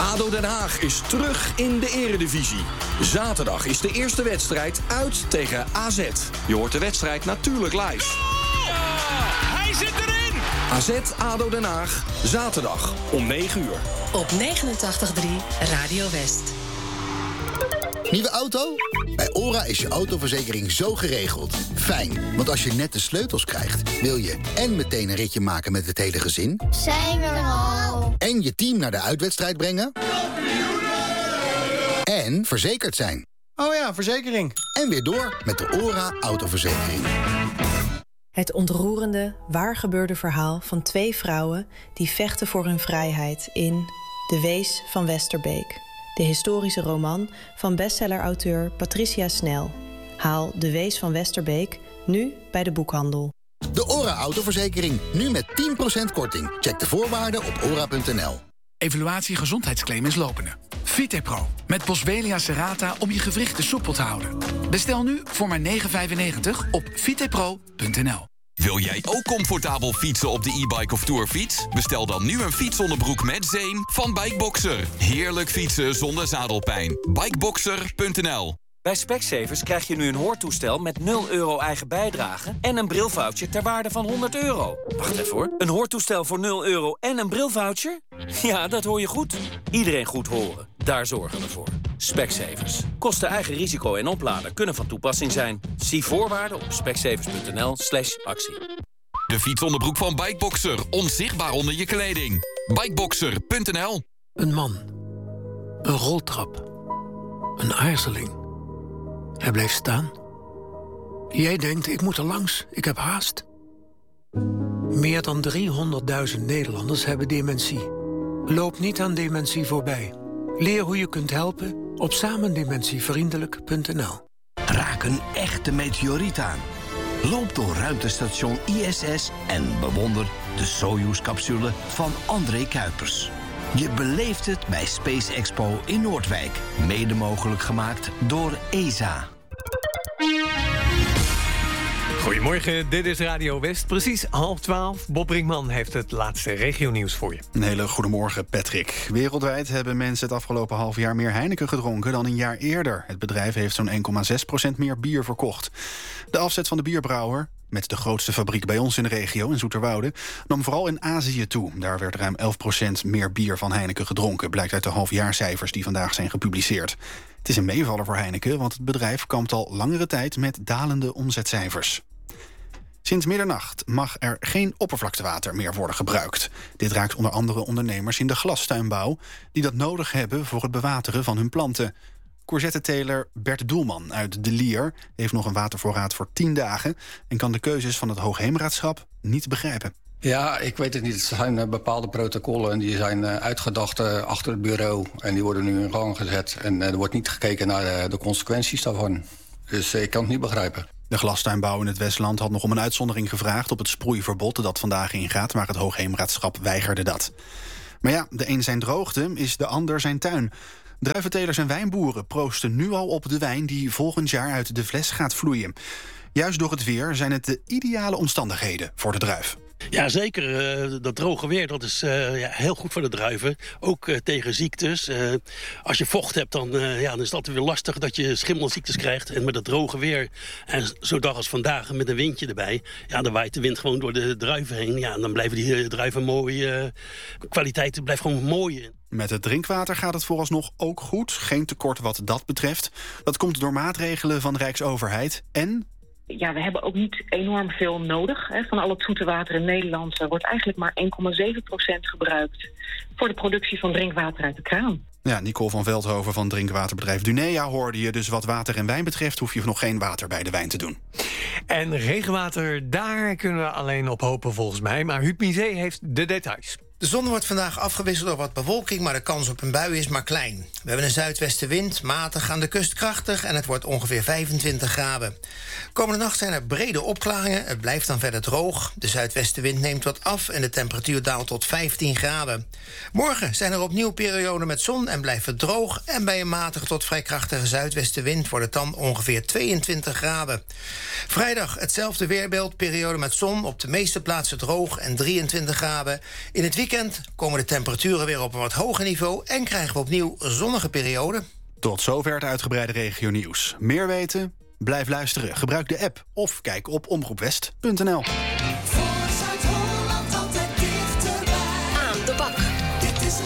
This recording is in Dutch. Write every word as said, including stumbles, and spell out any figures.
A D O Den Haag is terug in de eredivisie. Zaterdag is de eerste wedstrijd uit tegen A Z. Je hoort de wedstrijd natuurlijk live. Ja, hij zit erin! A Z A D O Den Haag, zaterdag om negen uur. Op negenentachtig komma drie Radio West. Nieuwe auto? Bij OHRA is je autoverzekering zo geregeld. Fijn, want als je net de sleutels krijgt, wil je en meteen een ritje maken met het hele gezin. Zijn we er al? En je team naar de uitwedstrijd brengen. En verzekerd zijn. Oh ja, verzekering. En weer door met de OHRA autoverzekering. Het ontroerende, waargebeurde verhaal van twee vrouwen die vechten voor hun vrijheid in De Wees van Westerbeek. De historische roman van bestsellerauteur Patricia Snel. Haal De Wees van Westerbeek nu bij de boekhandel. De OHRA autoverzekering, nu met tien procent korting. Check de voorwaarden op ora punt n l. Evaluatie gezondheidsclaim is lopende. VitePro, met Boswellia serrata om je gewrichten soepel te houden. Bestel nu voor maar negen vijfennegentig op vitepro punt n l. Wil jij ook comfortabel fietsen op de e-bike of tourfiets? Bestel dan nu een fietsonderbroek met zeem van Bikeboxer. Heerlijk fietsen zonder zadelpijn. Bikeboxer punt n l. Bij Specsavers krijg je nu een hoortoestel met nul euro eigen bijdrage en een brilvoucher ter waarde van honderd euro. Wacht even hoor. Een hoortoestel voor nul euro en een brilvoucher? Ja, dat hoor je goed. Iedereen goed horen. Daar zorgen we voor. Specsavers. Kosten eigen risico en oplader kunnen van toepassing zijn. Zie voorwaarden op specsavers punt n l slash actie. De fietsonderbroek van Bikeboxer. Onzichtbaar onder je kleding. Bikeboxer punt n l. Een man. Een roltrap. Een aarzeling. Hij bleef staan. Jij denkt, ik moet er langs, ik heb haast. Meer dan driehonderdduizend Nederlanders hebben dementie. Loop niet aan dementie voorbij. Leer hoe je kunt helpen op samendementievriendelijk punt n l. Raak een echte meteoriet aan. Loop door ruimtestation I S S en bewonder de Soyuz-capsule van André Kuipers. Je beleeft het bij Space Expo in Noordwijk. Mede mogelijk gemaakt door E S A. Goedemorgen, dit is Radio West. Precies half twaalf. Bob Brinkman heeft het laatste regionieuws voor je. Een hele goedemorgen, Patrick. Wereldwijd hebben mensen het afgelopen half jaar meer Heineken gedronken dan een jaar eerder. Het bedrijf heeft zo'n één komma zes procent meer bier verkocht. De afzet van de bierbrouwer, met de grootste fabriek bij ons in de regio, in Zoeterwoude, nam vooral in Azië toe. Daar werd ruim elf procent meer bier van Heineken gedronken, blijkt uit de halfjaarcijfers die vandaag zijn gepubliceerd. Het is een meevaller voor Heineken, want het bedrijf kampt al langere tijd met dalende omzetcijfers. Sinds middernacht mag er geen oppervlaktewater meer worden gebruikt. Dit raakt onder andere ondernemers in de glastuinbouw die dat nodig hebben voor het bewateren van hun planten. Courgetteteler Bert Doelman uit De Lier heeft nog een watervoorraad voor tien dagen en kan de keuzes van het Hoogheemraadschap niet begrijpen. Ja, ik weet het niet. Het zijn uh, bepaalde protocollen en die zijn uh, uitgedacht uh, achter het bureau. En die worden nu in gang gezet. En uh, er wordt niet gekeken naar uh, de consequenties daarvan. Dus uh, ik kan het niet begrijpen. De glastuinbouw in het Westland had nog om een uitzondering gevraagd op het sproeiverbod dat vandaag ingaat, maar het Hoogheemraadschap weigerde dat. Maar ja, de een zijn droogte is de ander zijn tuin. Druiventelers en wijnboeren proosten nu al op de wijn die volgend jaar uit de fles gaat vloeien. Juist door het weer zijn het de ideale omstandigheden voor de druif. Ja, zeker. Uh, dat droge weer, dat is uh, ja, heel goed voor de druiven. Ook uh, tegen ziektes. Uh, als je vocht hebt, dan, uh, ja, dan is dat weer lastig dat je schimmelziektes krijgt. En met het droge weer, en zo'n dag als vandaag met een windje erbij, ja, dan waait de wind gewoon door de druiven heen. Ja, en dan blijven die uh, druiven mooi. Uh, kwaliteit blijft gewoon mooi. Met het drinkwater gaat het vooralsnog ook goed. Geen tekort wat dat betreft. Dat komt door maatregelen van de Rijksoverheid en Ja, we hebben ook niet enorm veel nodig. Hè. Van al het zoete water in Nederland uh, wordt eigenlijk maar één komma zeven procent gebruikt voor de productie van drinkwater uit de kraan. Ja, Nicole van Veldhoven van drinkwaterbedrijf Dunea hoorde je. Dus wat water en wijn betreft hoef je nog geen water bij de wijn te doen. En regenwater, daar kunnen we alleen op hopen volgens mij. Maar Huub Misé heeft de details. De zon wordt vandaag afgewisseld door wat bewolking, maar de kans op een bui is maar klein. We hebben een zuidwestenwind, matig aan de kust krachtig en het wordt ongeveer vijfentwintig graden. Komende nacht zijn er brede opklaringen, het blijft dan verder droog. De zuidwestenwind neemt wat af en de temperatuur daalt tot vijftien graden. Morgen zijn er opnieuw perioden met zon en blijft het droog. En bij een matige tot vrij krachtige zuidwestenwind wordt het dan ongeveer tweeëntwintig graden. Vrijdag hetzelfde weerbeeld, periode met zon, op de meeste plaatsen droog en drieëntwintig graden. In het weekend weekend komen de temperaturen weer op een wat hoger niveau en krijgen we opnieuw zonnige perioden. Tot zover het uitgebreide regionieuws. Meer weten? Blijf luisteren. Gebruik de app of kijk op omroep west punt n l.